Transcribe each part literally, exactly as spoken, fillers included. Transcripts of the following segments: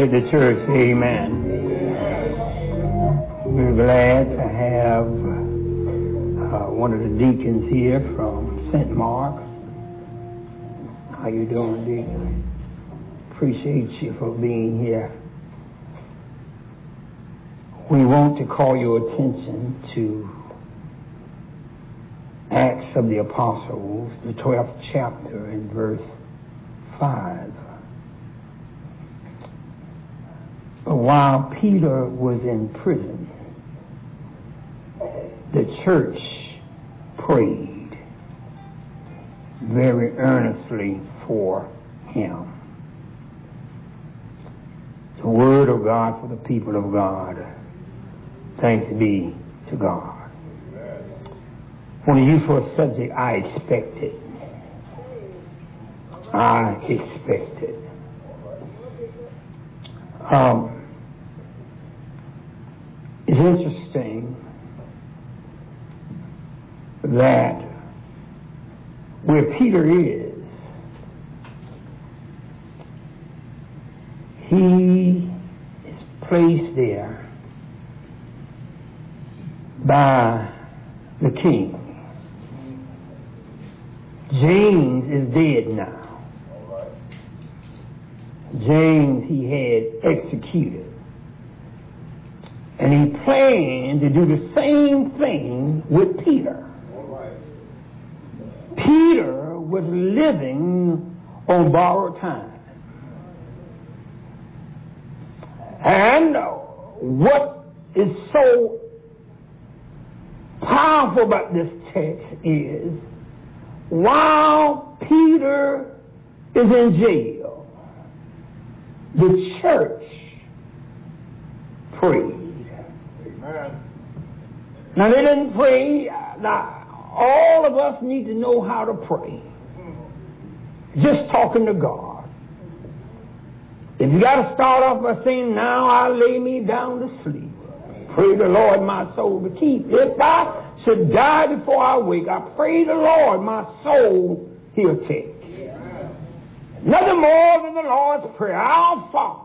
Let the church say amen. We're glad to have uh, one of the deacons here from Saint Mark. How you doing, deacon? Appreciate you for being here. We want to call your attention to Acts of the Apostles, the twelfth chapter, and verse five. While Peter was in prison, the church prayed very earnestly for him. The word of God for the people of God. Thanks be to God. When I use for a subject, I expected. I expected. Um, it's interesting that where Peter is, he is placed there by the king. James is dead now. James he had executed. And he planned to do the same thing with Peter. Peter was living on borrowed time. And what is so powerful about this text is, while Peter is in jail, the church prayed. Amen. Now they didn't pray. Now all of us need to know how to pray. Just talking to God. If you got to start off by saying, "Now I lay me down to sleep. Pray the Lord my soul to keep. If I should die before I wake, I pray the Lord my soul he'll take." Nothing more than the Lord's Prayer. Our Father,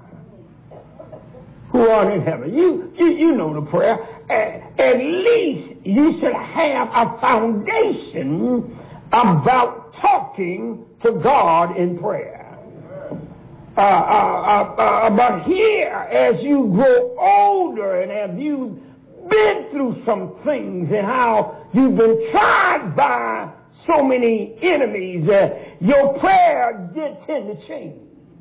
who art in heaven. You, you, you know the prayer. At, at least you should have a foundation about talking to God in prayer. Uh, uh, uh, uh, but here, as you grow older and have you been through some things and how you've been tried by so many enemies, uh, your prayer did tend to change.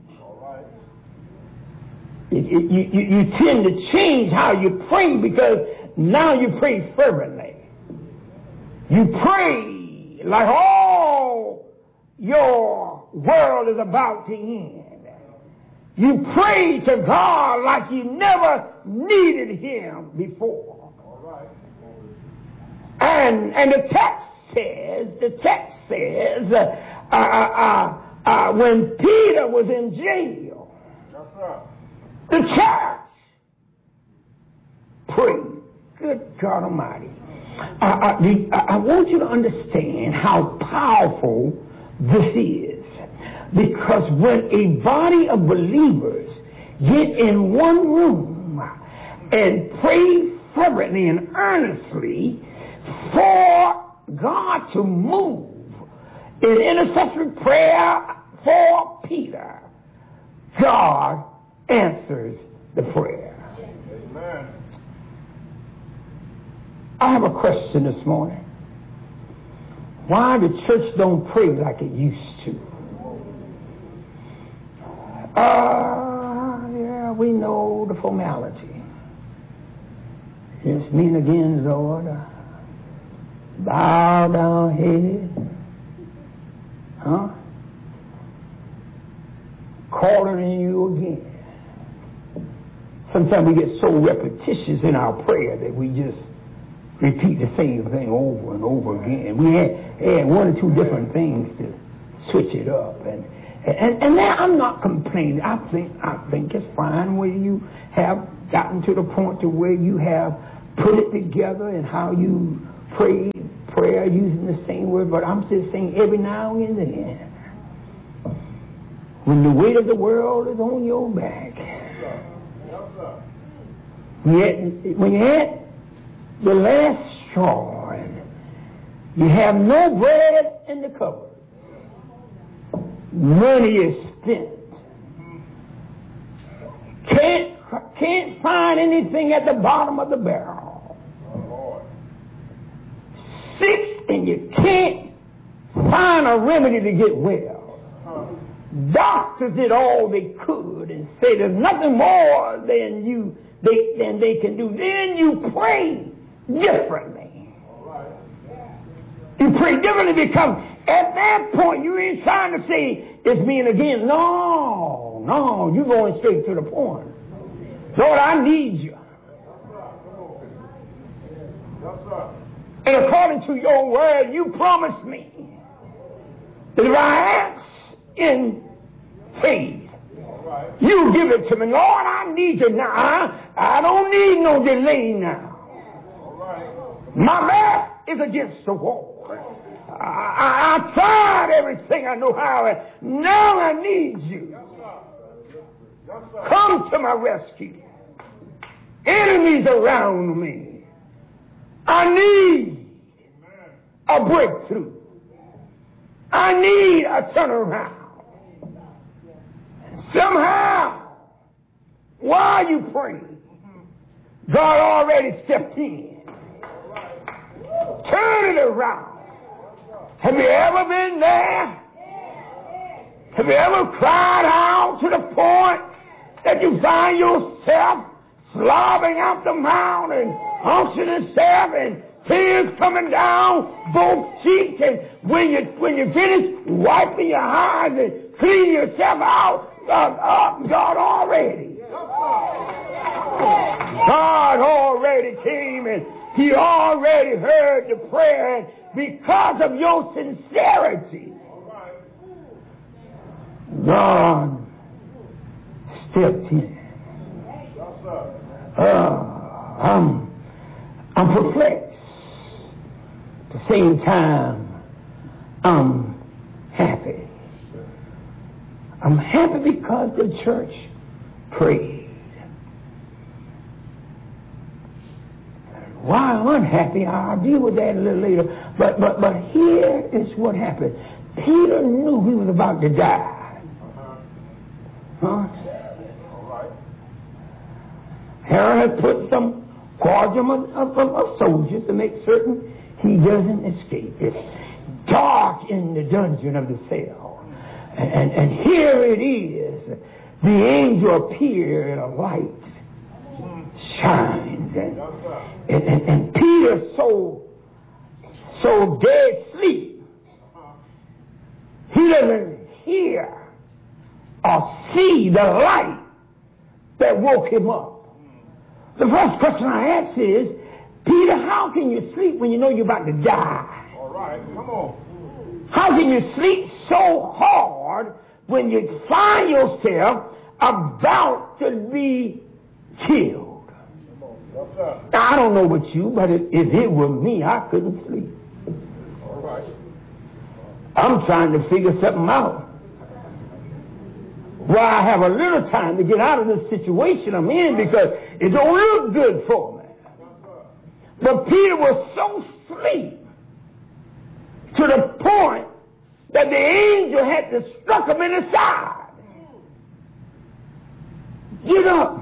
You, you, you, you tend to change how you pray, because now you pray fervently. You pray like all your world is about to end. You pray to God like you never needed him before. And, and the text says, the text says, uh, uh, uh, uh, when Peter was in jail, the church prayed. Good God Almighty. I, I, I want you to understand how powerful this is. Because when a body of believers get in one room and pray fervently and earnestly for God to move in intercessory prayer for Peter, God answers the prayer. Amen. I have a question this morning. Why the church don't pray like it used to? Uh, yeah, we know the formality. Just meet again, Lord. Bow down head. Huh? Calling you again. Sometimes we get so repetitious in our prayer that we just repeat the same thing over and over again. We had, had one or two different things to switch it up. And and, and now I'm not complaining. I think I think it's fine where you have gotten to the point to where you have put it together and how you pray prayer using the same word. But I'm just saying every now and then, when the weight of the world is on your back. Yet, when you're at the last straw and you have no bread in the cupboard, money is spent, can't can't find anything at the bottom of the barrel, sick and you can't find a remedy to get well. Doctors did all they could and say there's nothing more than you they than they can do. Then you pray differently. You pray differently because at that point you ain't trying to say it's me and again. No, no, you're going straight to the point. Lord, I need you. And according to your word, you promised me that if I ask in faith, you give it to me. Lord, I need you now. I, I don't need no delay now. My back is against the wall. I, I, I tried everything I know how, and now I need you. Come to my rescue. Enemies around me. I need a breakthrough. I need a turnaround. Somehow, while you pray, God already stepped in. Turn it around. Have you ever been there? Have you ever cried out to the point that you find yourself slobbing out the mouth and hunching yourself and tears coming down both cheeks, and when you when you finish wiping your eyes and cleaning yourself out, uh, uh, God already, God already came and He already heard the prayer, and because of your sincerity, God stepped in. Uh, I'm, I'm perplexed. At the same time, I'm happy. I'm happy because the church prayed. Why I'm unhappy, I'll deal with that a little later. But but but here is what happened. Peter knew he was about to die. Huh? Herod had put some quadrum of, of, of soldiers to make certain he doesn't escape. It's dark in the dungeon of the cell. And, and, and here it is. The angel appeared, a light shines. And, and, and, and Peter, so, so dead sleep, he doesn't hear or see the light that woke him up. The first question I ask is, Peter, how can you sleep when you know you're about to die? All right, come on. How can you sleep so hard when you find yourself about to be killed? Come on. Yes, sir. Now, I don't know about you, but if, if it were me, I couldn't sleep. All right. I'm trying to figure something out. Well, I have a little time to get out of this situation I'm in because it don't look good for me. But Peter was so asleep to the point that the angel had to struck him in the side. Get up.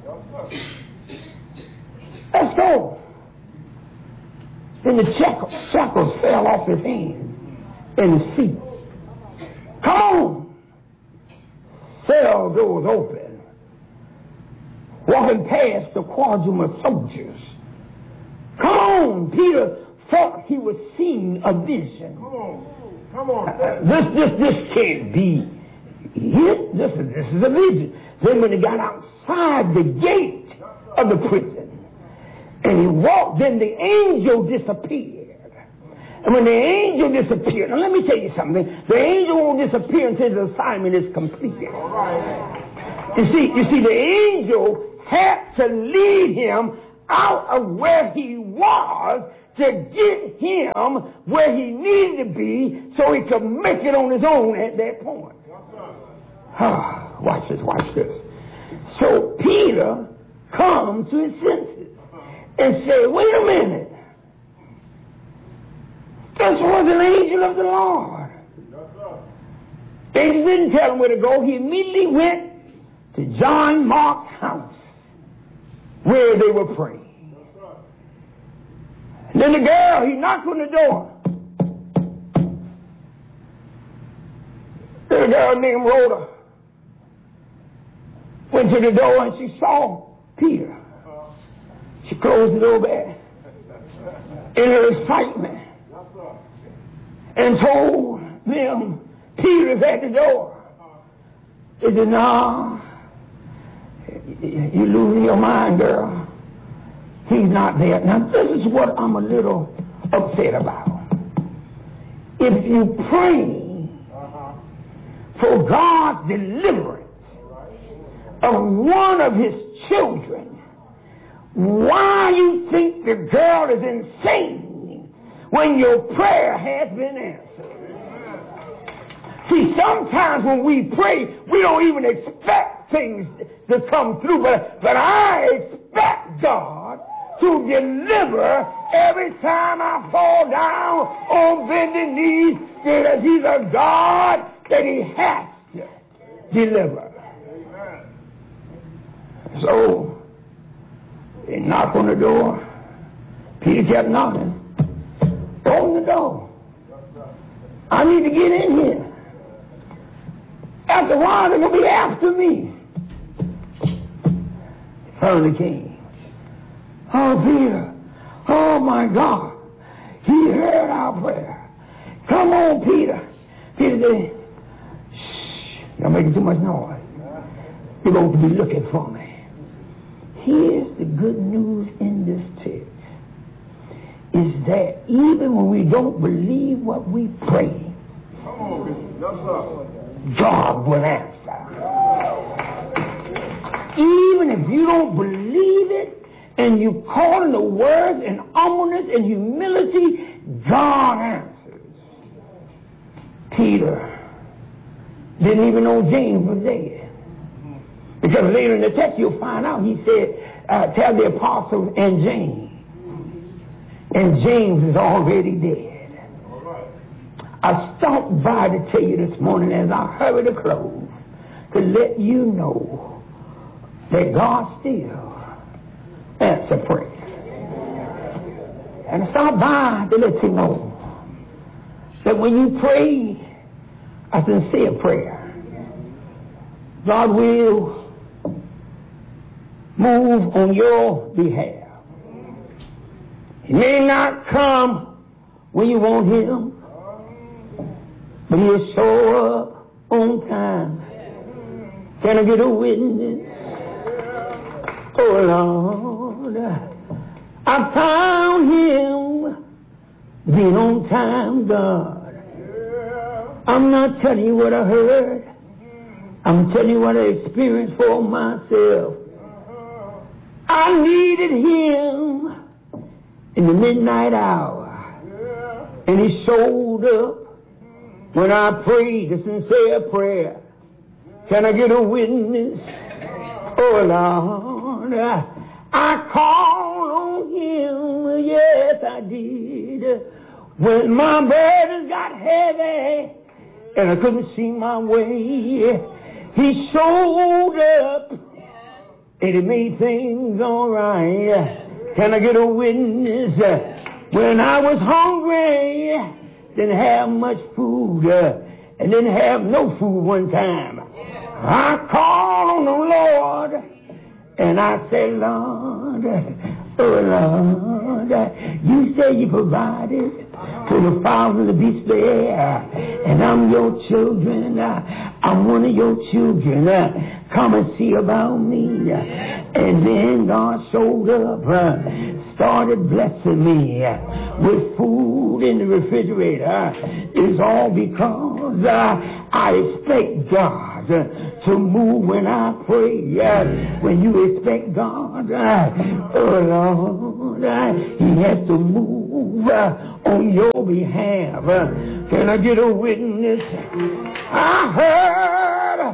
Let's go. Then the shackles, shackles fell off his hands and his feet. Come on. Cell doors open. Walking past the quadrum of soldiers. Come on, Peter thought he was seeing a vision. Come on, come on. Uh, this, this, this can't be it. This is, this is a vision. Then when he got outside the gate of the prison, and he walked, then the angel disappeared. And when the angel disappeared, now let me tell you something. The angel won't disappear until his assignment is completed. You see, you see, the angel had to lead him out of where he was to get him where he needed to be so he could make it on his own at that point. Ah, watch this, watch this. So Peter comes to his senses and says, wait a minute. This was an angel of the Lord. They just didn't tell him where to go. He immediately went to John Mark's house where they were praying. And then the girl, he knocked on the door. Then a girl named Rhoda went to the door and she saw Peter. She closed the door back in her excitement and told them Peter's at the door. They said, no, you're losing your mind, girl. He's not there. Now, this is what I'm a little upset about. If you pray for God's deliverance of one of his children, why you think the girl is insane when your prayer has been answered? See, sometimes when we pray, we don't even expect things to come through, but, but I expect God to deliver every time I fall down on bending knees, because he's a God that he has to deliver. Amen. So, they knock on the door. Peter kept knocking. Open the door. I need to get in here. After a while, they're going to be after me. Finally came. Oh, Peter. Oh, my God. He heard our prayer. Come on, Peter. Peter said, shh, you're making too much noise. You're going to be looking for me. Here's the good news in this text. Is that even when we don't believe what we pray, God will answer. Even if you don't believe it and you call in the words in humbleness and humility, God answers. Peter didn't even know James was dead. Because later in the text you'll find out he said, uh, tell the apostles and James. And James is already dead. I stopped by to tell you this morning as I hurry to close to let you know that God still answers prayer. And I stopped by to let you know that when you pray a sincere prayer, God will move on your behalf. He may not come when you want him, but he'll show up on time. Can I get a witness? Oh, Lord. I found him being on time, God. I'm not telling you what I heard. I'm telling you what I experienced for myself. I needed him in the midnight hour, and he showed up when I prayed a sincere prayer. Can I get a witness? Oh, Lord, I called on him, yes, I did, when my burdens got heavy and I couldn't see my way. He showed up and he made things all right. Can I get a witness? When I was hungry, didn't have much food, uh, and didn't have no food one time, I called on the Lord, and I said, Lord, oh Lord, you say you provided for the fowls and the beasts of the air, and I'm your children, I'm one of your children, come and see about me. And then God showed up, started blessing me with food in the refrigerator. It's all because uh, I expect God uh, to move when I pray. Uh, when you expect God, uh, oh Lord, uh, he has to move uh, on your behalf. Uh, can I get a witness? I heard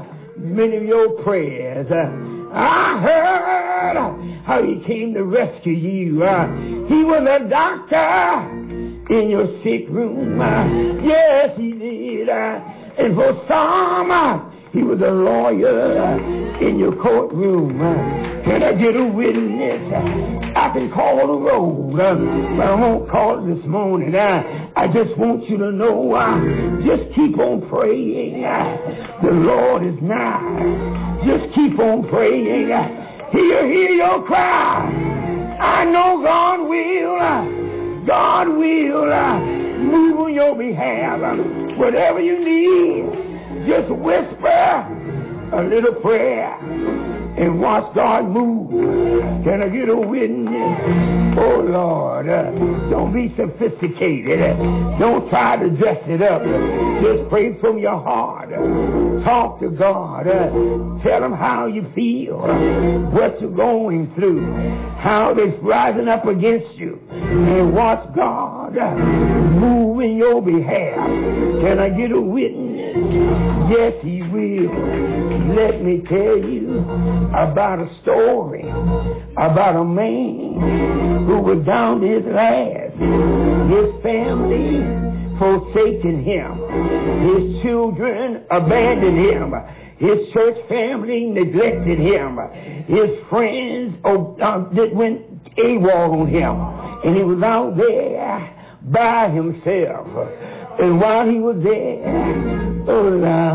many of your prayers. Uh, I heard how he came to rescue you. Uh, he was a doctor in your sick room. Uh, yes, he did. Uh, and for some, uh, he was a lawyer uh, in your courtroom. Uh, can I get a witness? Uh, I can call the road, uh, but I won't call it this morning. Uh, I just want you to know, uh, just keep on praying. Uh, the Lord is nigh. Just keep on praying. Uh, he'll hear your cry. I know God will. Uh, God will uh, move on your behalf. Uh, whatever you need, just whisper a little prayer and watch God move. Can I get a witness? Oh, Lord, uh, don't be sophisticated. Uh, don't try to dress it up. Just pray from your heart. Uh, talk to God. Uh, tell him how you feel, uh, what you're going through, how they're rising up against you. And watch God uh, move in your behalf. Can I get a witness? Yes, he will. Let me tell you about a story about a man who was down to his last. His family forsaken him. His children abandoned him. His church family neglected him. His friends oh, uh, went AWOL on him. And he was out there by himself. And while he was there, oh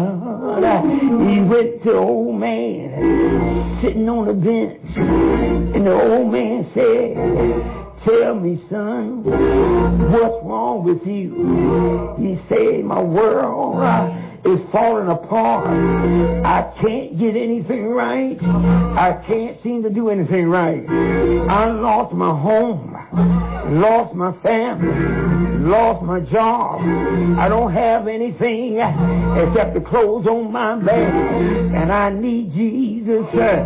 Lord, he went to the old man sitting on a bench. And the old man said, tell me, son, what's wrong with you? He said, my world is falling apart. I can't get anything right. I can't seem to do anything right. I lost my home, lost my family, lost my job. I don't have anything except the clothes on my back, and I need Jesus.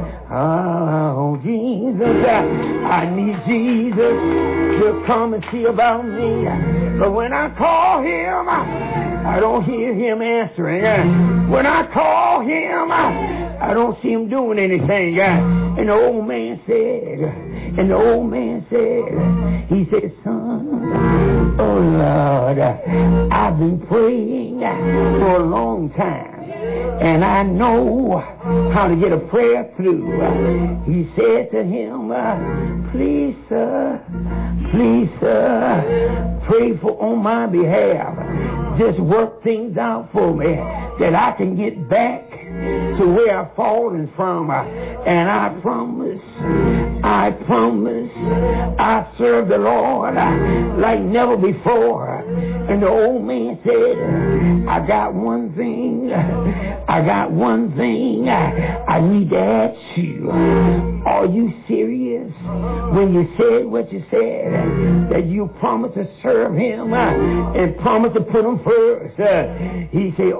Oh, Jesus, I need Jesus to come and see about me. But when I call him, I don't hear him answering. When I call him, I don't see him doing anything. And the old man said, and the old man said, he said, son, oh Lord, I've been praying for a long time, and I know how to get a prayer through. He said to him, please, sir, please, sir, pray for on my behalf. Just work things out for me that I can get back to where I've fallen from. And I promise, I promise, I serve the Lord like never before. And the old man said, I got one thing, I got one thing I need to ask you. Are you serious when you said what you said, that you promised to serve him and promised to put him first? He said,